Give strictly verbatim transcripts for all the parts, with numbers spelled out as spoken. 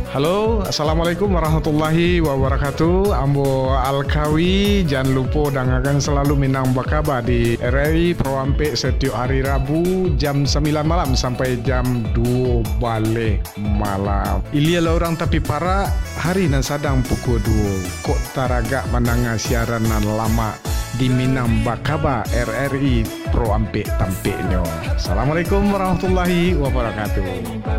Halo, Assalamualaikum warahmatullahi wabarakatuh. Ambo Alkawi, jangan lupa dengarkan selalu Minang Bakaba di R R I Pro Ampek setiap hari Rabu jam sembilan malam sampai jam dua balik malam. Ilia lah orang tapi para hari nan sadang pukul dua. Kok taragak menanga siaran nan lama di Minang Bakaba R R I Pro Ampek tampeknya. Assalamualaikum warahmatullahi wabarakatuh.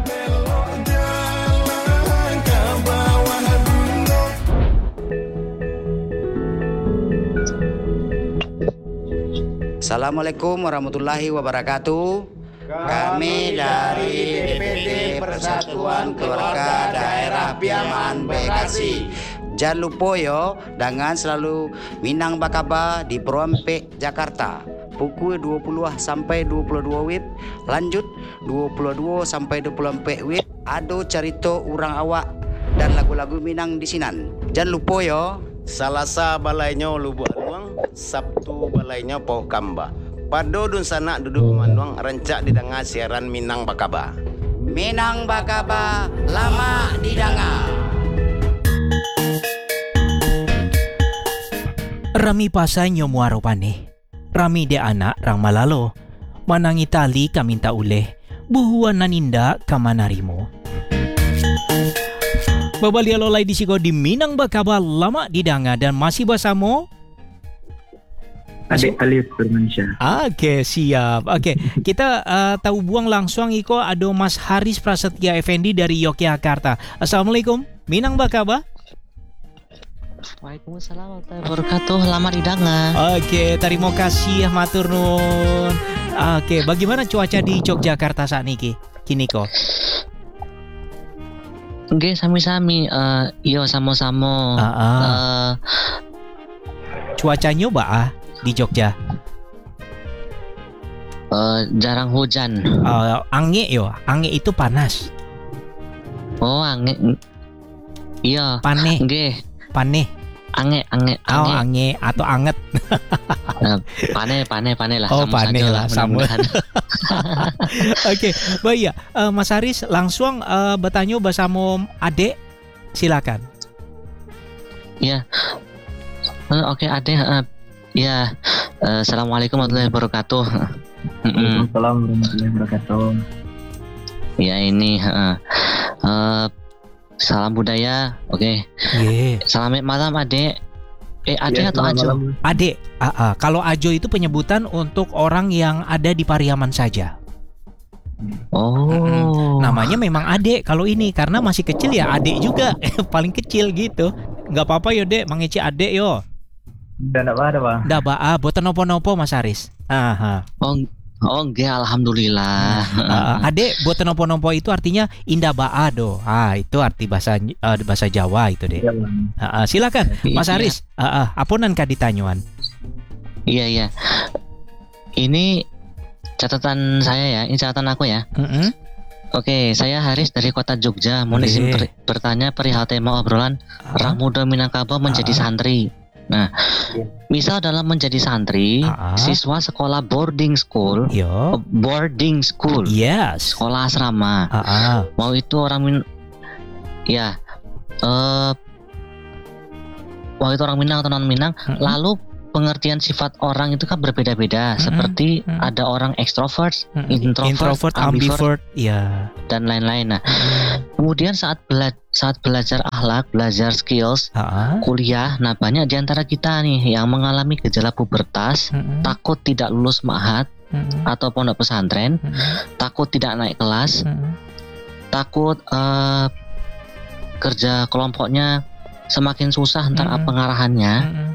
Assalamualaikum warahmatullahi wabarakatuh. Kami dari D P D Persatuan Keluarga Daerah Piaman Bekasi. Jangan lupa yo, dengan selalu Minang Bakaba di Pro Ampek Jakarta. Pukul dua puluh sampai dua puluh dua W I B. Lanjut dua puluh dua sampai dua puluh empat W I B. Ado carito urang awak dan lagu-lagu Minang di sinan. Jangan lupa yo. Salasa balainya Lubuk Aluang, Sabtu balainya Poh Kamba. Pado dun sanak duduk manduang rencak didengar siaran Minang Bakaba. Minang Bakaba lama didengar. Rami pasanyo muaro paneh. Rami de anak rang malalo. Manangi tali kaminta uleh. Buhuan naninda kamanarimo. Babalia lolai di siko di Minang Bakaba lama didanga dan masih bersama Adik Alif Firmansyah. Oke, siap. Oke, kita uh, tahu buang langsung iko ada Mas Haris Prasetya Effendi dari Yogyakarta. Assalamualaikum, Minang Bakaba. Waalaikumsalam warahmatullahi wabarakatuh. Lama didengar. Oke, terima kasih matur nuwun. Oke, bagaimana cuaca di Yogyakarta saat ini? Kini kok. Nggih sami-sami uh, iya sama-sama. Ah, ah. Uh, Cuacanya ba di Jogja? uh, jarang hujan. Uh, ange yo, ange itu panas. Oh, ange. Iya. Paneh. Nggih. Paneh. Ange, ange, ange. Oh, ange atau anget. uh, pane, pane, pane lah. Oh, sama pane saja lah, sama. mudah-mudahan. Oke, baik ya. Uh, Mas Haris langsung uh, bertanya bersama adek. Silakan. Ya. Uh, Oke, okay, Ade. Uh, ya. Uh, Assalamualaikum warahmatullahi wabarakatuh. Mm-mm. Waalaikumsalam warahmatullahi wabarakatuh. Ya ini. Uh, uh, salam budaya. Oke. Okay. Yeah. Selamat malam, Adek. Eh, Adek Ya, atau selamat Ajo? malam. Adek. Uh, uh, kalau Ajo itu penyebutan untuk orang yang ada di Pariaman saja. Oh. Mm-mm. Namanya memang adek kalau ini karena masih kecil ya adek juga paling kecil gitu. Nggak apa-apa yo dek, mangeci adek yo. Dan apa ada Bang? Dah ba, boten nopo-nopo Mas Haris. Aha. Oh, oh nggih, alhamdulillah. Uh, adek boten nopo-nopo itu artinya indah baa do. Ah itu arti bahasa uh, bahasa Jawa itu deh. Ya, Bang. Uh, uh, silakan Mas Iya. Haris. Uh, uh, apunan kaditanyuan. Iya, iya. Ini catatan saya ya, ini catatan aku ya. Mm-mm. Oke, saya Haris dari kota Jogja. Mau izin Boleh. per- bertanya perihal tema obrolan Orang Muda Minangkabau menjadi Ah. santri. Nah, misal dalam menjadi santri, Ah. siswa sekolah boarding school, Yo. boarding school, Yes. sekolah asrama. Ah, ah. Mau itu orang min ya eh mau itu orang Minang atau non Minang, Mm-mm. lalu pengertian sifat orang itu kan berbeda-beda. Mm-mm. Seperti Mm-mm. ada orang extrovert, Mm-mm. introvert, Introvert, ambivert, ya. dan lain-lain. Nah, kemudian saat bela saat belajar akhlak, belajar skills, Ah, ah. kuliah, nah banyak di antara kita nih yang mengalami gejala pubertas, Mm-mm. takut tidak lulus ma'had Mm-mm. atau pondok pesantren, Mm-mm. takut tidak naik kelas, Mm-mm. takut eh, kerja kelompoknya semakin susah ntar Mm-mm. pengarahannya, Mm-mm.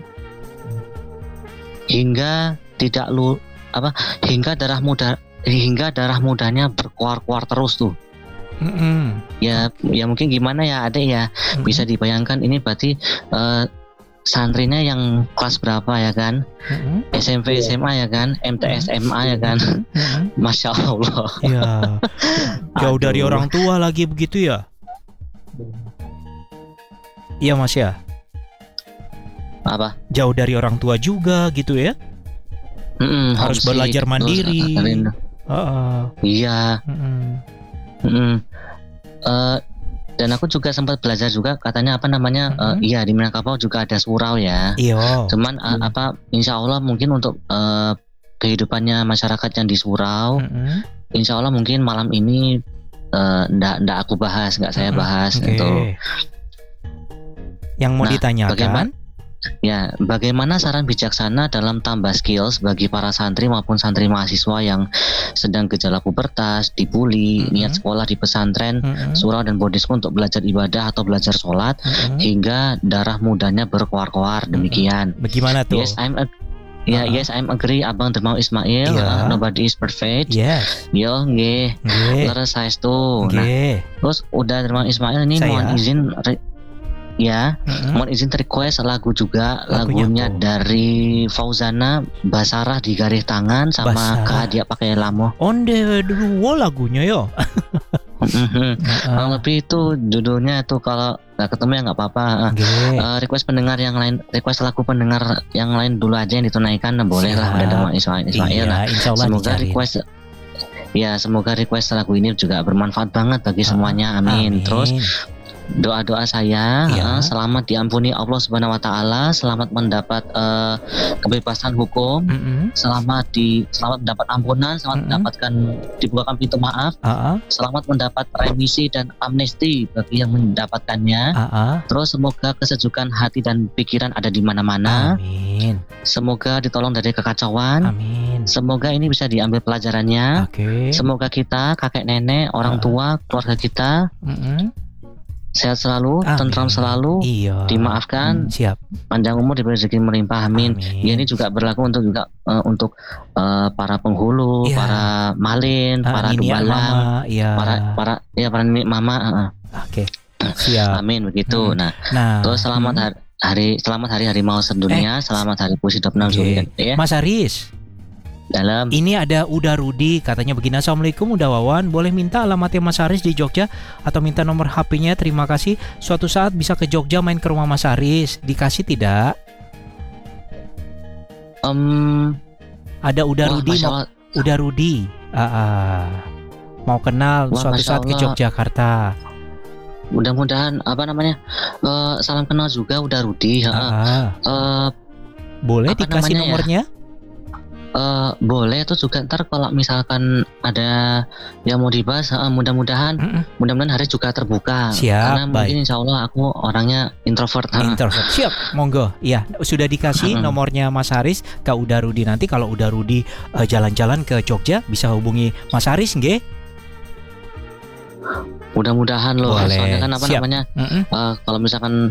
hingga tidak lu apa hingga darah muda hingga darah mudanya berkuar-kuar terus tuh. Mm-mm. Ya ya mungkin gimana ya Adek ya, Mm-mm. bisa dibayangkan ini berarti eh, santrinya yang kelas berapa ya kan, Mm-mm. S M P S M A ya kan, M T S M A ya kan. Mm-mm. Masya Allah. Ya. Jauh dari Aduh. orang tua lagi begitu ya? Iya Mas ya. Apa? Jauh dari orang tua juga gitu ya? Mm-mm, Harus homesick, belajar terus, mandiri. uh, rindu. Heeh. Iya. Mm-mm. Mm-mm. Eh, Dan aku juga sempat belajar juga katanya apa namanya Mm-mm. eh, iya di Minangkabau juga ada surau ya. Iyo. Cuman eh, apa insya Allah mungkin untuk eh, kehidupannya masyarakat yang di surau, Mm-mm. insya Allah mungkin malam ini eh, ndak ndak aku bahas, nggak saya Mm-mm. bahas Oke. gitu. Yang mau Nah, ditanyakan? bagaimana- Ya, bagaimana saran bijaksana dalam tambah skills bagi para santri maupun santri mahasiswa yang sedang gejala pubertas, dibully, Mm-mm. niat sekolah di pesantren, Mm-mm. surau dan boarding school untuk belajar ibadah atau belajar sholat Mm-mm. hingga darah mudanya berkoar-koar demikian. Bagaimana tuh? Yes, I'm ag- ya, Uh-uh. yes, I'm agree Abang Dermau Ismail. Iya. uh, nobody is perfect. Yes. Yo, nggih. Nggih. Leres saestu. Nah, Nggih. terus udah Dermau Ismail ini Saya. mohon izin re- ya, Mm-mm. mohon izin request lagu juga, Lagunya lagunya apa? dari Fauzana, Basarah di garis tangan sama Basarah. Kak dia pakai lamo. Onde dulu lagunya yo. Mhm. Kurang Heeh. lebih itu judulnya itu kalau nggak ketemu ya nggak apa-apa. Nggih. Eh, request pendengar yang lain, request lagu pendengar yang lain dulu aja yang ditunaikan, nah, boleh lah Siap. udah Dermau Ismail. Ismail. Nah, Iya, insya Allah semoga dicari. request ya semoga request lagu ini juga bermanfaat banget bagi Ah, semuanya, amin. Terus doa-doa saya Iya. eh, selamat diampuni Allah Subhanahu wa taala, selamat mendapat eh, kebebasan hukum, Mm-mm. selamat di selamat mendapat ampunan, selamat Mm-mm. mendapatkan dibukakan pintu maaf, Ah, selamat mendapat remisi dan amnesti bagi yang mendapatkannya. ah, ah. Terus semoga kesejukan hati dan pikiran ada di mana-mana. Amin. Semoga ditolong dari kekacauan. Amin. Semoga ini bisa diambil pelajarannya. Oke. Semoga kita, kakek nenek, orang Ah. tua, keluarga kita Mm-mm. sehat selalu, Amin. tentram selalu, Iya. dimaafkan, Hmm, siap. panjang umur, diberi rezeki melimpah, amin. Amin. Ya, ini juga berlaku untuk juga eh, untuk eh, para penghulu, Iya. para malin, Ah, para ini ya, gembalang, Mama. Iya. para para ya para nenek mama, eh, eh. Oke. Siap. Amin begitu. Hmm. Nah, Nah. terus selamat hmm. hari, hari selamat hari harimau sedunia, selamat hari puisi dua puluh enam Oke. Juli ya. Mas Haris, Dalam ini ada Uda Rudi katanya begini. Assalamualaikum Uda Wawan, boleh minta alamatnya Mas Haris di Jogja atau minta nomor H P-nya? Terima kasih. Suatu saat bisa ke Jogja main ke rumah Mas Haris. Dikasih tidak? em Ada Uda wah, Rudi Masya mau Allah. Uda Rudi. Ah, ah. Mau kenal Wah, suatu Masya saat ke Allah. Yogyakarta. Mudah-mudahan apa namanya eh, salam kenal juga udah Rudi. Ah, heeh. ah. Eh, Boleh Apa dikasih namanya ya? nomornya? eh, boleh tuh juga ntar kalau misalkan ada yang mau dibahas, eh, mudah-mudahan Mm-mm. mudah-mudahan Haris juga terbuka. Siap, Karena baik. mungkin insya Allah aku orangnya introvert. heeh. Introvert. Siap, monggo. Iya, sudah dikasih Mm-mm. nomornya Mas Haris ke Uda Rudi. Nanti kalau Uda Rudi eh, jalan-jalan ke Jogja bisa hubungi Mas Haris, nggih? Mudah-mudahan loh. Boleh. Soalnya kan apa Siap. namanya Mm-mm. eh, kalau misalkan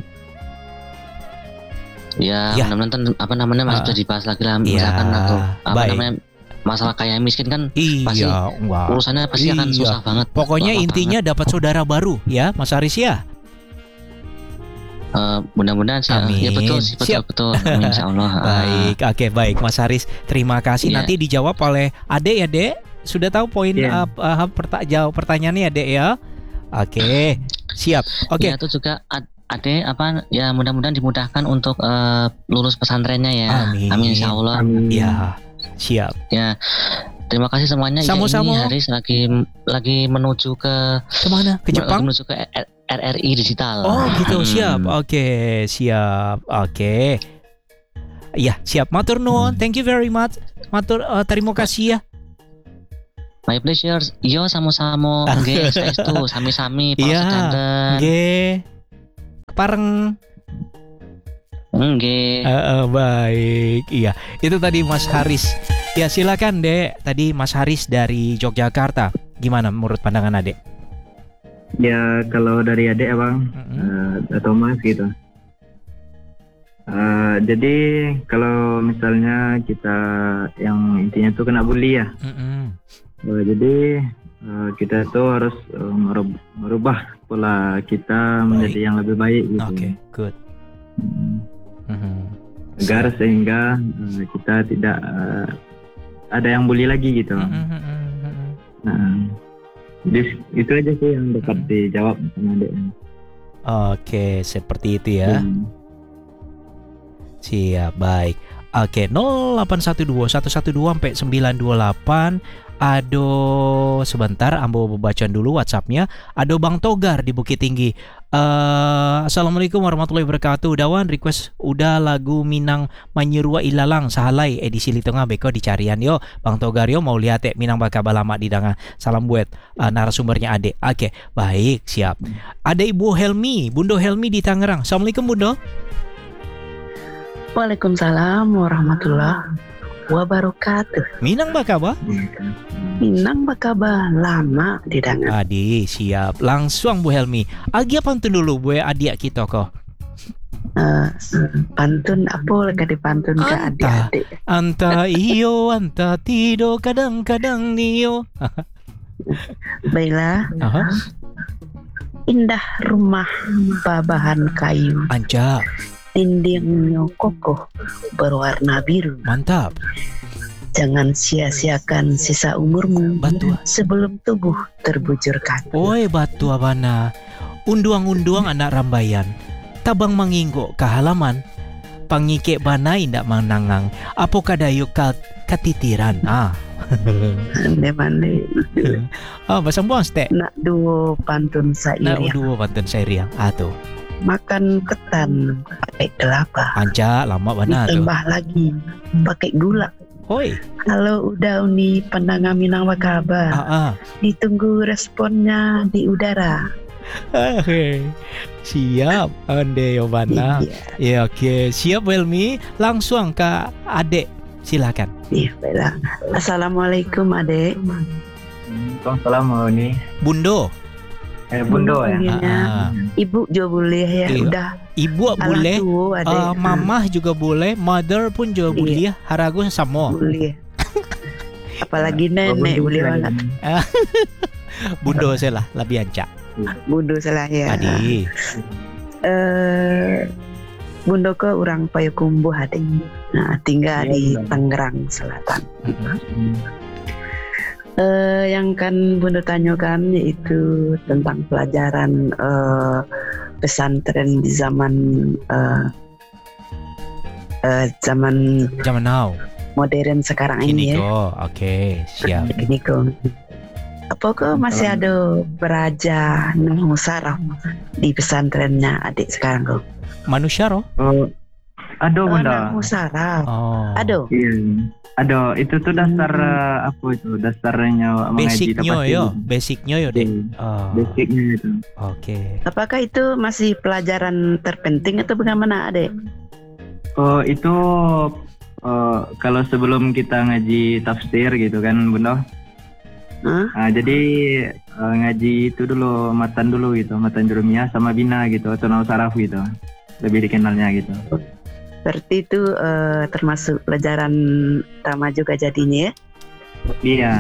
ya, Ya. mudah-mudahan ntar apa namanya masih Ah. bisa dibahas lagi lah. Iya, Misalkan atau apa baik. namanya masalah kaya miskin kan pasti Iya, enggak. urusannya pasti akan Iya. susah banget. Pokoknya Lama intinya dapat saudara baru ya, Mas Haris ya. Eh, mudah-mudahan sih. Amin. Ya betul sih, betul Siap. betul. Amin, insya Allah. Ah. Baik, oke baik Mas Haris. Terima kasih. Iya. Nanti dijawab oleh Ade ya, Dek. Sudah tahu poin Iya. uh, uh, perta- jawab pertanyaannya ya, Dek ya. Oke, siap. Oke. Ya, itu juga ad- ade apa ya mudah-mudahan dimudahkan untuk eh, lulus pesantrennya ya. Amin. insya Allah. Amin. Ya, siap. Ya. Terima kasih semuanya. Ya, Sama-sama. ini Haris lagi lagi menuju ke Kemana? Ke lagi Jepang? menuju ke R- RRI digital. Oh gitu, Hmm. siap. Oke, siap. Oke. Ya, siap. Matur nuwun. Thank you very much. Matur uh, terima kasih ya. My pleasure. Yo sama-sama. Nggih, saestu sami-sami para Iya. sedanten. Nggih. Pareng. Nggih. Eh, eh, baik, iya. Itu tadi Mas Haris. Ya silakan Dek. Tadi Mas Haris dari Yogyakarta. Gimana menurut pandangan Adek? Ya kalau dari adik ya bang, Mm-mm. eh, atau mas gitu. Eh, jadi kalau misalnya kita yang intinya tuh kena bully ya, Mm-mm. eh, jadi eh, kita tuh harus eh, merub- merubah pola kita menjadi yang lebih baik gitu. Oke, good. Hmm. Mhm. Agar sehingga eh, kita tidak eh, ada yang bully lagi gitu. Mhm, mhm, mhm. Nah, jadi itu aja sih yang dapat Hmm. dijawab sama adik. Oke, seperti itu ya. Hmm. Siap, baik. Oke, nol delapan satu dua satu satu dua sampai sembilan dua delapan Ado sebentar, ambo bacaan dulu WhatsAppnya. Ado Bang Togar di Bukit Tinggi. Uh, Assalamualaikum warahmatullahi wabarakatuh. Dawan request udah lagu Minang Manyurua Ilalang Sahalai edisi Litonga beko dicarian yo. Bang Togar yo mau lihat eh Minang Bakaba lama di danga. Salam buat uh, narasumbernya Ade. Oke, baik, siap. Ada Ibu Helmi, Bundo Helmi di Tangerang. Assalamualaikum Bundo. Waalaikumsalam warahmatullahi wabarakatuh. Minang Bakaba? Minang Bakaba lama di dangan. Adi, siap. Langsung Bu Helmi. Agi pantun dulu Bu adik kita kok. Uh, pantun apa lagi dipantun ke Anta. adik-adik. Anta iyo, anta tido, kadang-kadang niyo. Baiklah. Aha. Indah rumah babahan kayu. Anca. Dindingnya kokoh berwarna biru. Mantap. Jangan sia-siakan sisa umurmu Batu. sebelum tubuh terbujur kaku. Oi batu abana. Unduang-unduang anak rambayan. Tabang manginggo ke halaman. Pangike bana indak manangang. Apo kadayuk kat katitiran. Ah. Ande-ande. Ah, bahasa buang stek. Nak duo pantun Nah, sair. udah pantun saya Atuh. Makan ketan pakai kelapa. Anca lama bana tuh. Ditambah lagi pakai gula. Oi. Kalau udah uni pendangan Minang Bakaba, Ah, ah. ditunggu responnya di udara. Oke. Siap. Ande yo bana. Iya, Ya oke. Siap Welmi. Langsung ke Adek. Silakan. iya, baiklah. Assalamualaikum adek. Waalaikumsalam ini. Bundo. Eh Bundo ya. panggilnya. Ah, ah. Ibu juga boleh ya. Iya. Udah. Ibu Alah boleh. tuh, adek. Uh, mamah juga boleh, mother pun juga Iya. boleh. Haragu sama. Boleh. Apalagi nenek boleh banget. Bundo saya lah, lebih ancak. Bundo salah ya. Adi. Eh, Bundo ke orang Payakumbuh adek. Nah, tinggal Iya, di benar. Tangerang Selatan. Mm-mm. Eh, yang kan Bunda tanyakan yaitu tentang pelajaran eh, pesantren di zaman eh, eh, zaman Zaman now. modern sekarang ini Kini ya. kok. Oke, siap. Ini kok. Apa kok masih ada beraja Nuh Musaraf di pesantrennya adik sekarang kok? Manusia roh? Oh, aduh Oh, Bunda. Nuh Musaraf. Oh. Aduh. Iya. Aduh, itu tuh dasar eh, apa itu? Dasarnya mengaji Basicnya tapasil. yo, basicnya yo deh. Iya, Oh. Basicnya itu. Oke. Apakah itu masih pelajaran terpenting atau bagaimana adik? Oh, itu eh, kalau sebelum kita ngaji tafsir gitu kan, Bunda. Hah? Ah, jadi eh, ngaji itu dulu matan dulu gitu, matan jurumiyah sama bina gitu atau nausaraf gitu. Lebih dikenalnya gitu. Berarti itu eh, termasuk pelajaran utama juga jadinya ya? Iya.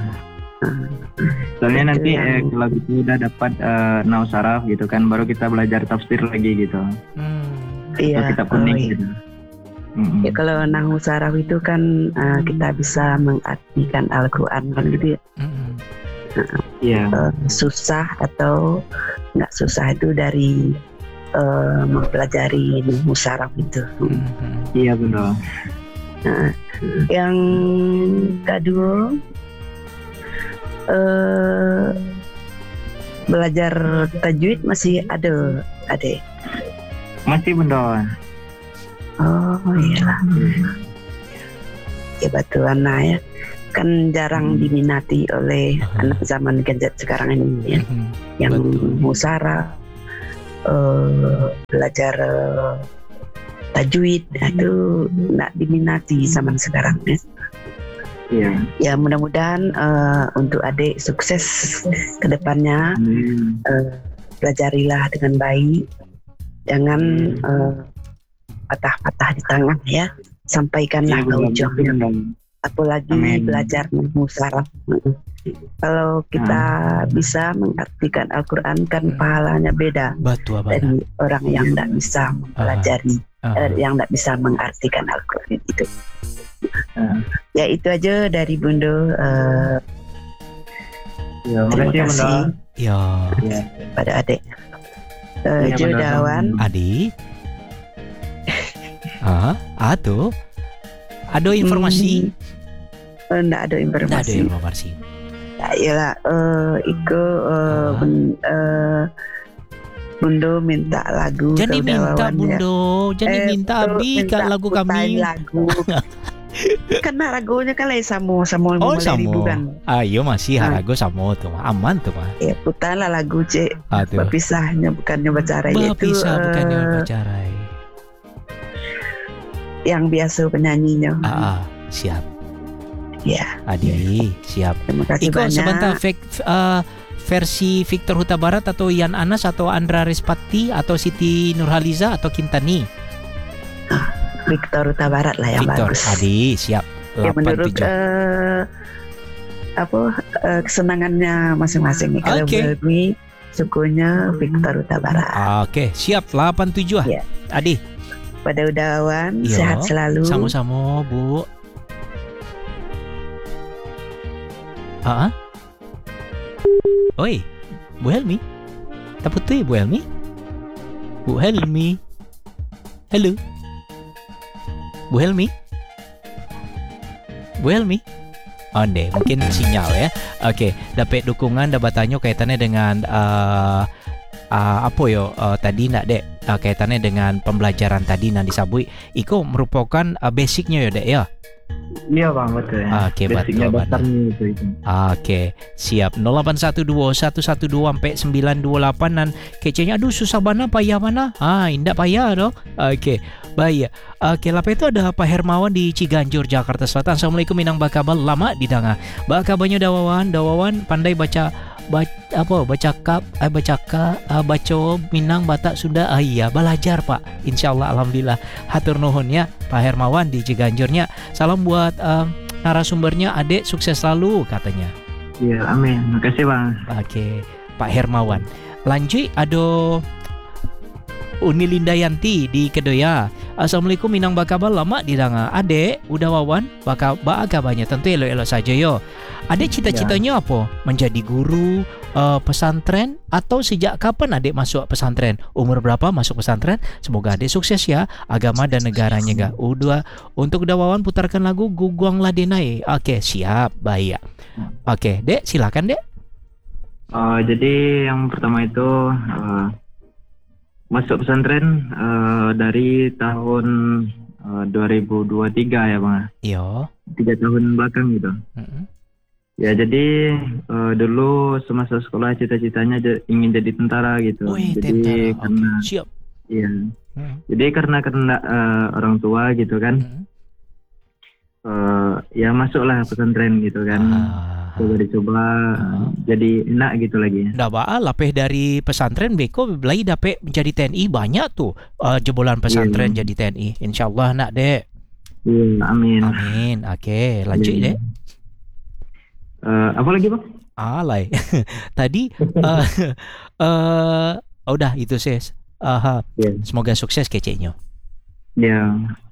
Soalnya Itu nanti yang- eh, kalau kita udah dapat eh, nausaraf gitu kan, baru kita belajar tafsir lagi gitu. Hmm. Atau Iya. kitab oh, kuning iya. gitu. Mm-mm. Ya, kalau nahu saraf itu kan eh, kita bisa mengartikan Al-Quran kan gitu ya. Mm-mm. Iya. Eh, susah atau nggak susah itu dari eh, mempelajari nahu saraf itu. Mm-mm. Iya betul. Yang kedua eh, belajar tajwid masih ada adek. Masih betul. Oh iya. Ya batuan ya. Kan jarang diminati oleh Aha. anak zaman gadget sekarang ini ya. Mm-mm. Yang Betul. musara eh, belajar eh, tajwid itu nggak diminati zaman sekarang ya. Iya. Ya mudah-mudahan eh, untuk adik sukses ke depannya. Hmm. Eh, pelajarilah dengan baik. Jangan eh, patah-patah di tangan ya. Sampaikanlah Iya, ke betul, ujungnya. betul. Apalagi Amin. belajar musaraf. Kalau kita bisa mengartikan Al-Quran kan pahalanya beda Batu apa? dari orang yang tidak bisa mempelajari, Ah. eh, yang tidak bisa mengartikan Al-Quran itu. Ah. Ya itu aja dari Bunda. Eh, Iya, terima makasih ya Bunda. kasih Ya, Iya. pada adik. Eh, Iya, Jo Bunda. Dawan, Adi. Ah, atuh. Ada informasi. Eh, nggak ada Nggak ada informasi. informasi. Ya, iyalah, eh, Iko eh, Ah. bun- eh, Bundo minta lagu. Jadi ke minta Dawawan, ya. Bundo, jadi Eh, minta betul, Abi minta kat lagu putain kami. lagu. Karena lagunya kan lain sama sama Oh, Mama Lady sama. bukan. Ayo masih Ah. lagu sama tuh mah. Aman tuh mah. Ya putain lah lagu cek. Ah, tuh. Berpisahnya bukannya bercerai yaitu Bisa bukannya eh, bercerai. yang biasa penyanyinya. Ah, ah, siap. Ya, Adi, siap. terima kasih Iko banyak. sebentar fake, eh, versi Victor Huta Barat atau Yan Anas atau Andra Respati atau Siti Nurhaliza atau Kintani? Victor Huta Barat lah yang Victor, bagus. Adi, siap. Ya, menurut delapan tujuh. eh, apa eh, kesenangannya masing-masing nih. Kalau Oke. Barbie sukunya Victor Huta Barat. Oke, siap. delapan tujuh ah. Ya. Adi, Pada Udawan Yo, sehat selalu. sama-sama, Bu. Ah. Oi, Bu Helmi. Tak putih Bu Helmi. Bu Helmi. Halo. Bu Helmi. Bu Helmi. Onde, mungkin sinyal ya. Oke, dapat dukungan dapat tanya kaitannya dengan uh, uh, apa yo uh, tadi nak dek uh, kaitannya dengan pembelajaran tadi nak disabui. Iko merupakan uh, basicnya ya dek ya. Iya bang, betul. Oke, Basicnya betul, dasarnya itu, itu. Oke, siap. nol delapan satu dua satu satu dua sampai sembilan dua delapan dan kecenya aduh susah mana payah mana? Ah, indah payah doh. Oke, baik. Oke, lepas itu ada Pak Hermawan di Ciganjur, Jakarta Selatan. Assalamualaikum Minang Bakabal, lama di danga. Bakabannya Dawawan, Dawawan pandai baca baca apa baca kap eh baca ka uh, baca Minang Batak Sunda. Ah iya, belajar Pak. Insyaallah alhamdulillah. Hatur nuhun ya Pak Hermawan di Ciganjurnya. Salam buat uh, narasumbernya, Adek sukses selalu katanya. Iya, amin. Makasih bang. Oke, Pak Hermawan. Lanjut ada Uni Lindayanti di Kedoya. Assalamualaikum Minang Bakabal, lama di danga. Adek udah wawan baka bakabanya tentu elo-elo saja yo. Adek cita-citanya apa? Menjadi guru uh, pesantren atau sejak kapan adek masuk pesantren? Umur berapa masuk pesantren? Semoga adek sukses ya agama dan negaranya ga. Udah untuk dawawan putarkan lagu Guguang Ladenai. Oke, siap. Baik. Oke, Dek silakan Dek. Uh, jadi yang pertama itu uh, masuk pesantren uh, dari tahun uh, dua ribu dua puluh tiga ya bang. Yo. Tiga tahun belakang gitu. Mm-mm. Ya jadi uh, dulu semasa sekolah cita-citanya je- ingin jadi tentara gitu. Wih, jadi tentara. Oke, karena siap. iya. Hmm. Jadi karena karena uh, orang tua gitu kan, Hmm. uh, ya masuklah pesantren gitu kan. Ah. Coba dicoba, uh, jadi enak gitu lagi. Nggak baal lapeh dari pesantren Beko belai dapet menjadi T N I banyak tuh uh, jebolan pesantren Iya. jadi T N I. Insyaallah nak Dek. Iya, amin. Amin. Oke, lanjut Iya. Dek. Uh, apa lagi bang? Alay. Tadi uh, uh, udah itu sis. Aha. Iya. Semoga sukses kecenya. Ya.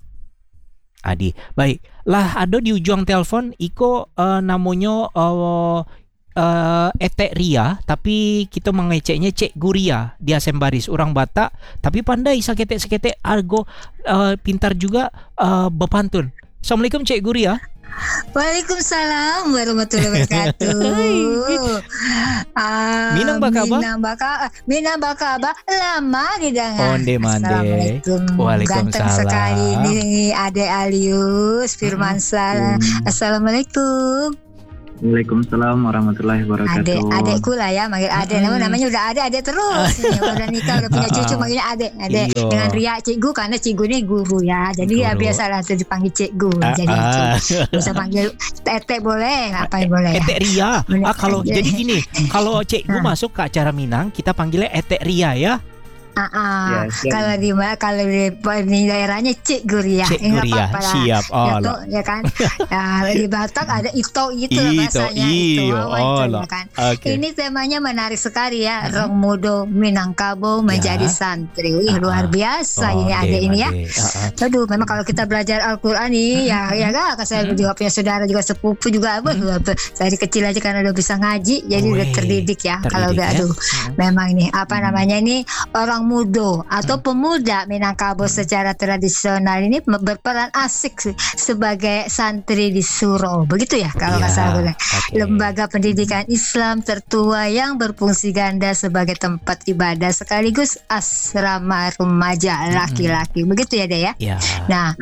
Adi. Baik. Lah ada di ujung telepon Iko uh, namanya uh, uh, Etek Ria, tapi kita mengeceknya Cek Guria. Dia sembaris orang Batak tapi pandai saketek-saketek argo uh, pintar juga uh, berpantun. Assalamualaikum Cek Guria. Waalaikumsalam warahmatullahi wabarakatuh. Ah, Minang bakaba? Minang baka, Minang bakaba lama di danga. Onde mande. Assalamualaikum. Waalaikumsalam. Ganteng sekali ini Ade Alius Firmansyah. Assalamualaikum. Waalaikumsalam warahmatullahi wabarakatuh. Adek, adekku lah ya, manggil adek. Hmm. Namanya, namanya udah adek, adek terus. Nih, udah nikah, udah punya cucu, manggilnya adek, adek. Iyo. Dengan Ria cikgu, karena cikgu ini guru ya. Jadi ya Guru. biasalah tuh dipanggil cikgu. Ah, Jadi ah. cikgu. Bisa panggil tete boleh, ngapain boleh ya. Etek Ria. Boleh Ah kalau aja. jadi gini, kalau Cikgu Ah. masuk ke acara Minang, kita panggilnya Etek Ria ya. Ah, ah. Ya, siap. Kalau di kalau di, di daerahnya Cik Guria, Cik Eh, nggak Guria, apa-apa lah. siap. Ya, Oh, tuh, ya kan. Ya, di Batak ada ito itu lah Ito, bahasanya itu, iyo, oh, oh, itu, lah. ya kan. Oke. Ini temanya menarik sekali ya, Rong Mudo Minangkabau menjadi Ya. santri. Wih, Ah, luar ah. biasa Oh, ini ada Ade, ini ya. Ade. Ah, ah. Aduh, memang kalau kita belajar Al-Quran nih, ya ya kan, saya Hmm. juga punya saudara juga sepupu juga, apa, dari kecil aja karena udah bisa ngaji, jadi udah Wih, terdidik ya. Kalau terdidik udah, ya. aduh, Hmm. memang ini apa namanya ini orang orang muda atau pemuda Minangkabau secara tradisional ini berperan asik sebagai santri di Suro. Begitu ya kalau nggak Ya, salah. oke. Lembaga pendidikan Islam tertua yang berfungsi ganda sebagai tempat ibadah sekaligus asrama remaja laki-laki. Begitu ya, Dek ya? Ya. Nah,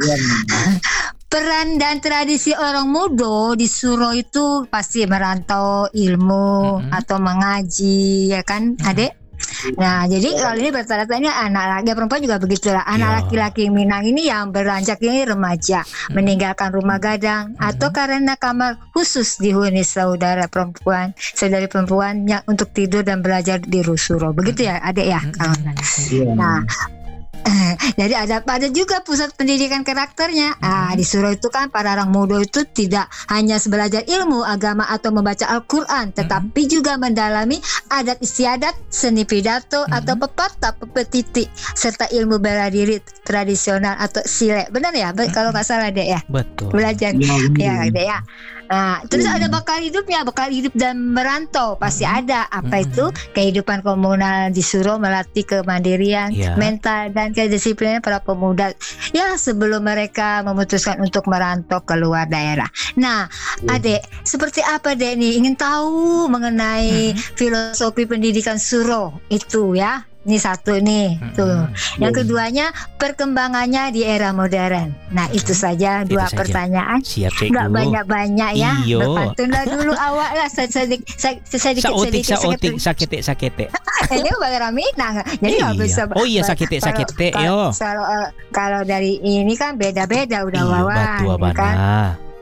peran dan tradisi orang muda di Suro itu pasti merantau ilmu Mm-mm. atau mengaji, ya kan, Adek? Nah, jadi kalau ini rata-rata ini anak laki, ya perempuan juga begitulah. Anak Ya. laki-laki Minang ini yang beranjak ini remaja, meninggalkan rumah gadang atau karena kamar khusus dihuni saudara perempuan, saudari perempuan yang untuk tidur dan belajar di Suro. Begitu ya, Adek ya? Kalau Iya. Nah, eh, jadi ada ada juga pusat pendidikan karakternya. Ah, di Suro itu kan para orang muda itu tidak hanya belajar ilmu agama atau membaca Al-Qur'an, tetapi juga mendalami adat istiadat, seni pidato atau pepatah, pepetiti serta ilmu bela diri tradisional atau silet. Benar ya? Be- Kalau nggak salah, Dek ya. Betul. Belajar Iya, ya, benar. Dek ya. Nah, terus ada bakal hidupnya, bakal hidup dan merantau pasti ada. Apa Mm-mm. itu? Kehidupan komunal di Suro melatih kemandirian, Ya. mental dan kedisiplinan para pemuda ya sebelum mereka memutuskan untuk merantau keluar daerah. Nah, Adek, seperti apa Dek nih? Ingin tahu mengenai filosofi pendidikan Suro itu ya? Ini satu nih, tuh. Yang keduanya perkembangannya di era modern. Nah, itu saja Itu dua saja. pertanyaan. Siap, Cikgu. Nggak banyak-banyak ya. Iyo. Berpantunlah dulu awak lah sedikit sedikit Saotik, sedikit saotik, sakete, sakete. Ini bahasa Minang. Jadi nggak Iya. bisa. Oh iya, ba- sakete, kalau- sakete, kalau- yo. Kalau eh, kalau dari ini kan beda-beda udah Iyo, wawan, batu ya kan? abana.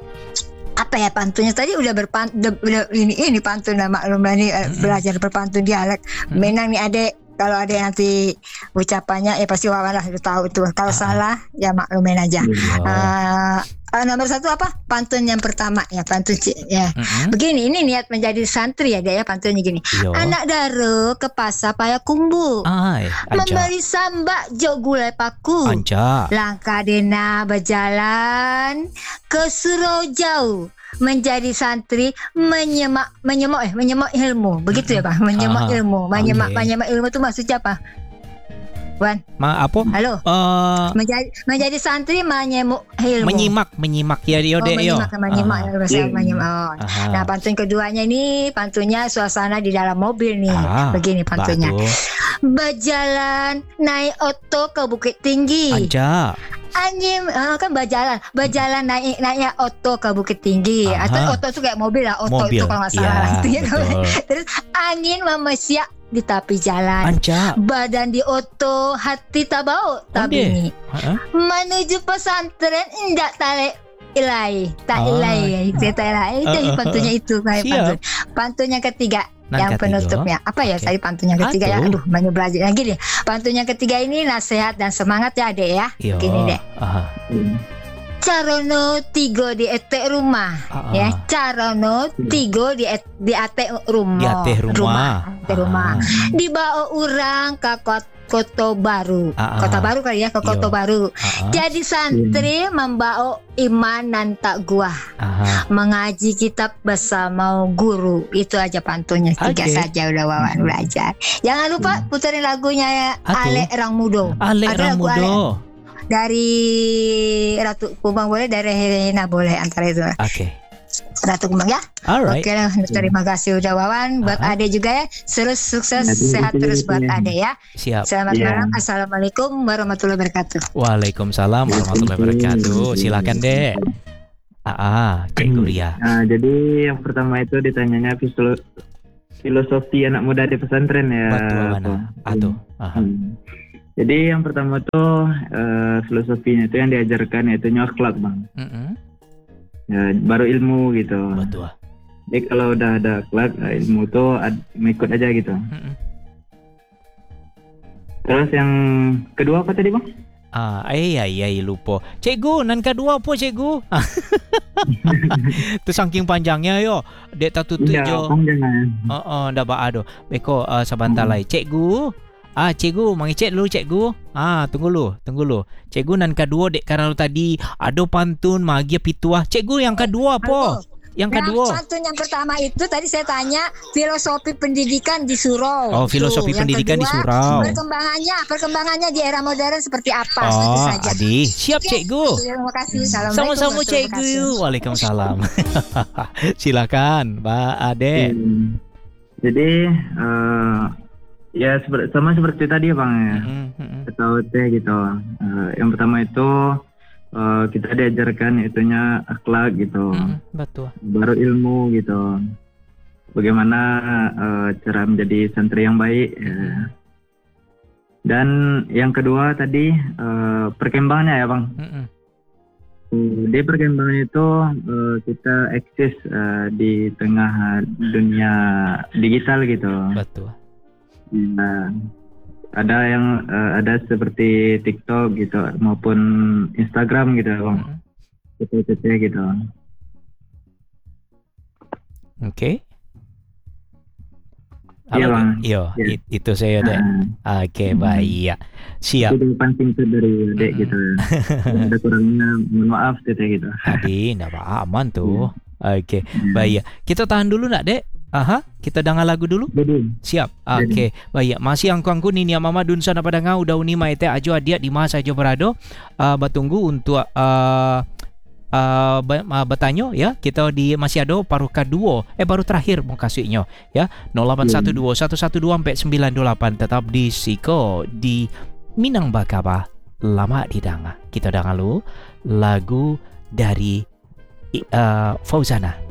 Apa ya pantunnya tadi udah berpantun ini ini pantun lah maklum lah nih eh, belajar berpantun dialek Minang nih Adek. Kalau ada yang nanti ucapannya ya pasti wawan lah udah tahu itu. Kalau salah ya maklumin aja. Iya. Eh, eh, nomor satu apa? Pantun yang pertama ya pantun ci- ya. Mm-mm. Begini, ini niat menjadi santri ya dia ya pantunnya gini. Yo. Anak daro ke pasar paya kumbu, Ai, anja. membeli sambak jok gulai paku. Anja. Langkah dena berjalan ke Suro jauh menjadi santri menyemak menyemak eh menyemak ilmu begitu ya Pak menyemak Ah, ilmu menyemak oke. menyemak ilmu itu maksudnya apa Wan Ma apa? halo Eh, menjadi menjadi santri menyemak ilmu menyimak, menyimak ya oh, yo dek yo. menyimak menyimak Ah, bahasa Iya. menyimak oh. aha. Nah pantun keduanya ini pantunnya suasana di dalam mobil nih Ah, begini pantunnya bagus. berjalan naik oto ke Bukit Tinggi Anja. Anjing ah, kan berjalan berjalan naik naiknya oto ke Bukit Tinggi Aha. atau oto itu kayak mobil lah oto Mobil. itu kalau nggak salah Ya, lah itu ya kan. betul. Terus angin memesiak di tepi jalan Anja. badan di oto hati tak bau tak Onde? bunyi Heeh. menuju pesantren indak tarik ilai tak Ah. ilai kita ilai itu Ah, ah, pantunnya itu kayak Siap. pantun pantun yang ketiga Nan yang ketiga. penutupnya apa ya Oke. tadi pantun yang ketiga ya Aduh. aduh banyak belajar lagi deh pantun yang ketiga ini nasihat dan semangat ya adek ya Yo. gini deh Aha. Carono tigo di etek rumah Ah, ya ah. Carono tigo di et, di atek rumah Di ateh rumah. atek rumah Ah. dibawa orang ke kot- kota baru Ah, ah. kota baru kali ya ke kota Yo. baru Ah, ah. jadi santri membawa iman dan takwa Aha. mengaji kitab bersama guru itu aja pantunnya tiga Oke. saja udah wawan belajar jangan lupa puterin lagunya ya Atuh. Ale Rang Mudo Alek Ada lagu Ale Ramudo. dari Ratu Kumbang boleh dari Helena boleh antara itu Oke. Ratu Kumbang ya Alright. oke lah terima kasih udah wawan buat Aha. Ade juga ya terus sukses Ya, terima sehat kasih terus buat juga. Ade ya Siap. selamat Iya. malam assalamualaikum warahmatullahi wabarakatuh Waalaikumsalam warahmatullahi wabarakatuh. Silakan dek. Ah, ah, Cikgu Ria. Nah, jadi yang pertama itu ditanyanya filo- filosofi anak muda di pesantren ya. Batu mana? Pak. Atuh. Aha. Hmm. Jadi yang pertama tuh eh, filosofinya itu yang diajarkan yaitu akhlak bang. Mm-mm. Ya, baru ilmu gitu. Betul. Jadi kalau udah ada akhlak eh, ilmu tuh ad- mengikut aja gitu. Mm-mm. Terus yang kedua apa tadi bang? Ah, ai ai ai lupa. Cikgu, nan kedua apa cikgu? Ah. Tu saking panjangnya yo. Dek tak tutup Enggak, jo. jangan. Oh, oh, dah ba ado. Beko uh, sebentar Hmm. lai. Cikgu. Ah, cikgu, mangicet dulu cikgu. Ah, tunggu lu, tunggu lu. Cikgu nan kedua dek karena tadi ada pantun magia pituah. Cikgu yang kedua apa? Yang Nah, kedua. pantun yang pertama itu tadi saya tanya filosofi pendidikan di surau. Oh, filosofi Tuh. Yang pendidikan di kedua, surau. Perkembangannya, perkembangannya di era modern seperti apa? Itu Oh, saja. Adi. Siap, Oke. Cikgu. Terima kasih. Assalamualaikum Sama-sama, warahmatullahi Cikgu. wabarakatuh. Waalaikumsalam. Silakan, Pak Ade. Hmm. Jadi eh, ya seper- sama seperti tadi ya Bang ya. Mm, mm, mm. Atau teh gitu. Eh, yang pertama itu eh, kita diajarkan itunya akhlak gitu. Mm, betul. Baru ilmu gitu. Bagaimana eh, cara menjadi santri yang baik. Ya. Dan yang kedua tadi eh, perkembangannya ya Bang. Mm, mm. Uh, Di perkembangan itu eh, kita eksis eh, di tengah dunia digital gitu. Betul. Nah, ada yang eh, ada seperti TikTok gitu maupun Instagram gitu Bang. Mm, Gitu-gitu gitu. Oke. Iya, Halo, Bang. Iya, Iya. it- itu saya deh. Nah, Oke, baik. Ya. Siap. itu jawaban singkat dari Dek Mm-mm. gitu. Kalau ada kurangnya mohon maaf gitu gitu. Adi, enggak apa aman tuh. Oke, Hmm. baik. Ya. Kita tahan dulu nak, Dek? Aha, kita dengar lagu dulu. Jadi, Siap. Oke, baik. Masih angku-angku ni mama dun sana pada ngau udah uni maite ajo adia di masa ajo berado. Uh, batunggu untuk uh, uh, ba- uh, bertanya ya. Kita di masih ada paruh kedua. Eh baru terakhir mau kasihnya ya. nol lapan satu dua satu satu dua empat sembilan dua delapan tetap di Siko di Minang Bakaba lama di danga. Kita dengar dulu lagu dari uh, Fauzana.